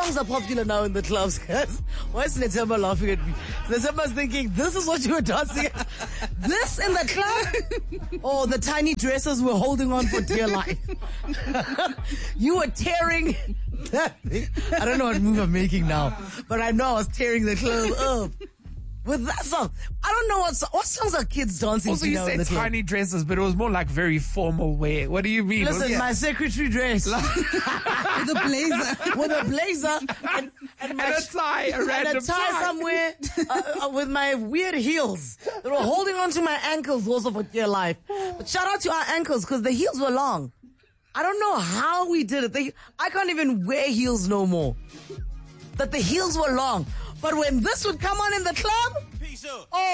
songs are popular now in the clubs, guys? Why is Netemba laughing at me? Netemba's thinking, this is what you were dancing at? This in the club? Oh, the tiny dresses were holding on for dear life. You were tearing that thing. I don't know what move I'm making now, but I know I was tearing the club up. With that song, I don't know what songs are kids dancing Also, to you now in said the club? tiny dresses, but it was more like very formal wear. What do you mean? Listen, my secretary dress. With a blazer. With a blazer and my and a tie, a random and a tie somewhere with my weird heels that were holding onto my ankles also for dear life. But shout out to our ankles because the heels were long. I don't know how we did it. I can't even wear heels no more. That the heels were long. But when this would come on in the club, oh,